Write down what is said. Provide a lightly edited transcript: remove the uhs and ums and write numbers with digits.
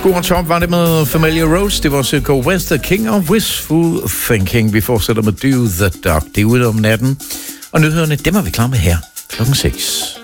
God top var det med Familiar Rose. Det var også Go West, The King of Wishful Thinking. Vi fortsætter med Do the Dog. Det er ude om natten. Og nyhederne, dem er vi klar med her klokken 6.